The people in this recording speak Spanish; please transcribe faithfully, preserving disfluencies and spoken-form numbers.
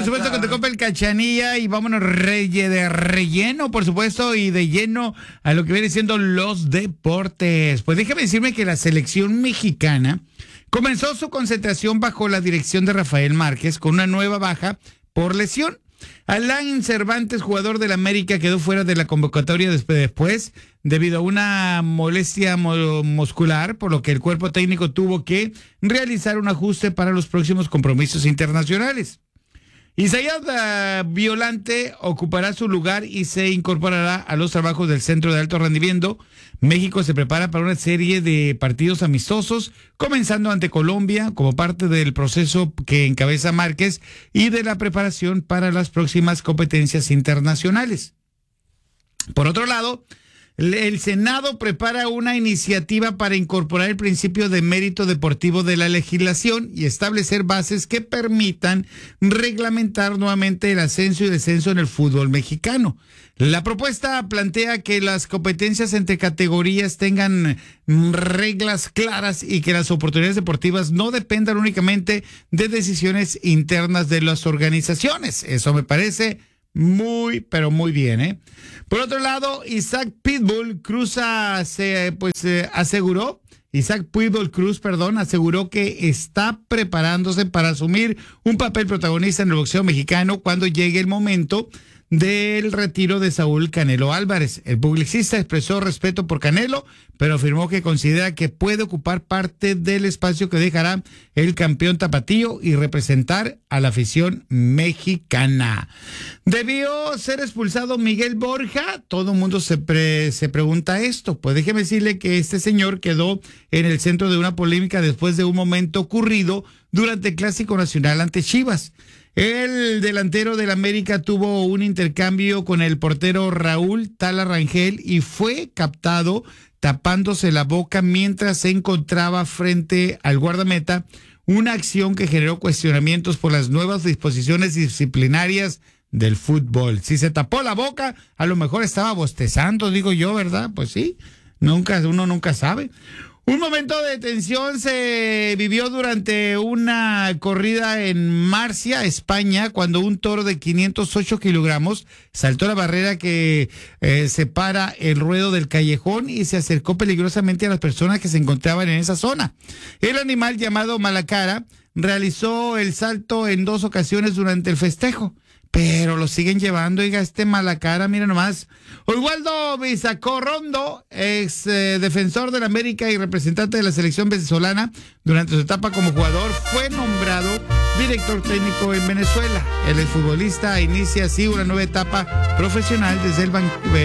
supuesto, con tu compa el Cachanilla y vámonos reye de relleno, por supuesto, y de lleno a lo que viene siendo los deportes. Pues déjame decirme que la selección mexicana comenzó su concentración bajo la dirección de Rafael Márquez con una nueva baja por lesión. Alain Cervantes, jugador del América, quedó fuera de la convocatoria después debido a una molestia muscular, por lo que el cuerpo técnico tuvo que realizar un ajuste para los próximos compromisos internacionales. Isaías Violante ocupará su lugar y se incorporará a los trabajos del Centro de Alto Rendimiento. México se prepara para una serie de partidos amistosos, comenzando ante Colombia como parte del proceso que encabeza Márquez y de la preparación para las próximas competencias internacionales. Por otro lado, el Senado prepara una iniciativa para incorporar el principio de mérito deportivo de la legislación y establecer bases que permitan reglamentar nuevamente el ascenso y descenso en el fútbol mexicano. La propuesta plantea que las competencias entre categorías tengan reglas claras y que las oportunidades deportivas no dependan únicamente de decisiones internas de las organizaciones. Eso me parece muy, pero muy bien, ¿eh? Por otro lado, Isaac Pitbull Cruz se, pues, eh, aseguró, Isaac Pitbull Cruz, perdón, aseguró que está preparándose para asumir un papel protagonista en el boxeo mexicano cuando llegue el momento del retiro de Saúl Canelo Álvarez. El publicista expresó respeto por Canelo, pero afirmó que considera que puede ocupar parte del espacio que dejará el campeón tapatío y representar a la afición mexicana. ¿Debió ser expulsado Miguel Borja? Todo el mundo se, pre, se pregunta esto. Pues déjeme decirle que este señor quedó en el centro de una polémica después de un momento ocurrido durante el Clásico Nacional ante Chivas. El delantero del América tuvo un intercambio con el portero Raúl Tala Rangel y fue captado tapándose la boca mientras se encontraba frente al guardameta, una acción que generó cuestionamientos por las nuevas disposiciones disciplinarias del fútbol. Si se tapó la boca, a lo mejor estaba bostezando, digo yo, ¿verdad? Pues sí, nunca, uno nunca sabe. Un momento de tensión se vivió durante una corrida en Murcia, España, cuando un toro de quinientos ocho kilogramos saltó la barrera que eh, separa el ruedo del callejón y se acercó peligrosamente a las personas que se encontraban en esa zona. El animal, llamado Malacara, realizó el salto en dos ocasiones durante el festejo, pero lo siguen llevando, oiga, este Malacara, mira nomás. Oswaldo Bizacorrondo, ex eh, defensor del América y representante de la selección venezolana, durante su etapa como jugador, fue nombrado director técnico en Venezuela. El exfutbolista inicia así una nueva etapa profesional desde el banquillo